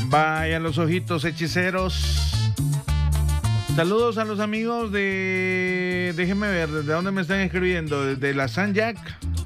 Vayan los ojitos hechiceros. Saludos a los amigos de... Déjenme ver, ¿desde dónde me están escribiendo? ¿Desde la San Jack?